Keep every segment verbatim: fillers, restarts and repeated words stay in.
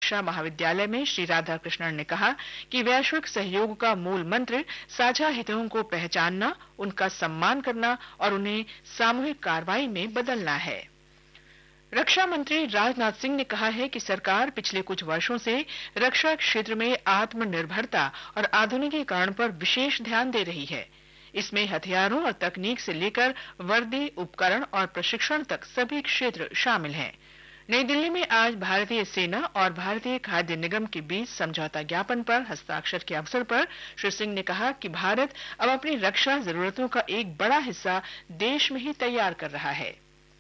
शिक्षा महाविद्यालय में श्री राधाकृष्णन ने कहा कि वैश्विक सहयोग का मूल मंत्र साझा हितों को पहचानना, उनका सम्मान करना और उन्हें सामूहिक कार्रवाई में बदलना है। रक्षा मंत्री राजनाथ सिंह ने कहा है कि सरकार पिछले कुछ वर्षों से रक्षा क्षेत्र में आत्मनिर्भरता और आधुनिकीकरण पर विशेष ध्यान दे रही है। इसमें हथियारों और तकनीक से लेकर वर्दी, उपकरण और प्रशिक्षण तक सभी क्षेत्र शामिल हैं। नई दिल्ली में आज भारतीय सेना और भारतीय खाद्य निगम के बीच समझौता ज्ञापन पर हस्ताक्षर के अवसर पर श्री सिंह ने कहा कि भारत अब अपनी रक्षा जरूरतों का एक बड़ा हिस्सा देश में ही तैयार कर रहा है।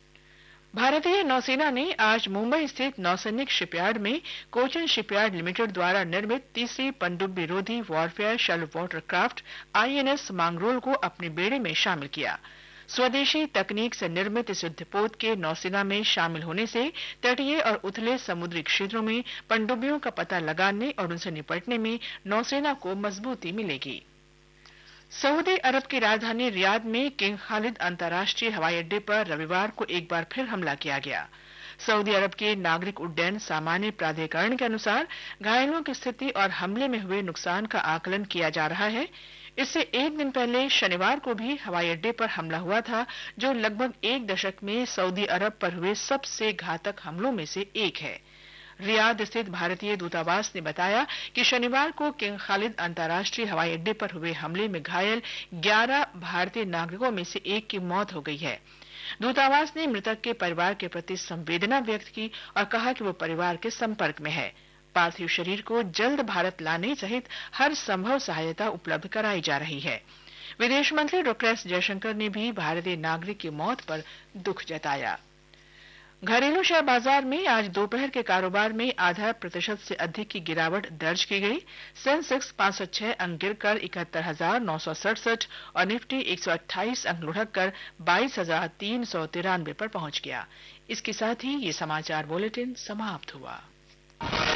भारतीय नौसेना ने आज मुंबई स्थित नौसैनिक शिपयार्ड में कोचिन शिपयार्ड लिमिटेड द्वारा निर्मित तीसरी पनडुब्बी रोधी warfare shell water craft INS Mangrol को अपने बेड़े में शामिल किया। स्वदेशी तकनीक से निर्मित इस युद्धपोत के नौसेना में शामिल होने से तटीय और उथले समुद्री क्षेत्रों में पनडुब्बियों का पता लगाने और उनसे निपटने में नौसेना को मजबूती मिलेगी। सऊदी अरब की राजधानी रियाद में किंग खालिद अंतर्राष्ट्रीय हवाई अड्डे पर रविवार को एक बार फिर हमला किया गया। सऊदी अरब के नागरिक उड्डयन सामान्य प्राधिकरण के अनुसार घायलों की स्थिति और हमले में हुए नुकसान का आकलन किया जा रहा है। इससे एक दिन पहले शनिवार को भी हवाई अड्डे पर हमला हुआ था, जो लगभग एक दशक में सऊदी अरब पर हुए सबसे घातक हमलों में से एक है। रियाद स्थित भारतीय दूतावास ने बताया कि शनिवार को किंग खालिद अंतर्राष्ट्रीय हवाई अड्डे पर हुए हमले में घायल ग्यारह भारतीय नागरिकों में से एक की मौत हो गई है। दूतावास ने मृतक के परिवार के प्रति संवेदना व्यक्त की और कहा कि वो परिवार के संपर्क में है। पार्थिव शरीर को जल्द भारत लाने सहित हर संभव सहायता उपलब्ध कराई जा रही है। विदेश मंत्री डॉक्टर एस जयशंकर ने भी भारतीय नागरिक की मौत पर दुख जताया। घरेलू शेयर बाजार में आज दोपहर के कारोबार में आधा प्रतिशत से अधिक की गिरावट दर्ज की गई। सेंसेक्स पांच सौ छह अंक गिरकर इकहत्तर हजार नौ सौ सड़सठ और निफ्टी एक सौ अट्ठाईस अंक लुढ़ककर बाईस हजार तीन सौ तिरानवे पर पहुंच गया। इसके साथ ही ये समाचार बुलेटिन समाप्त हुआ।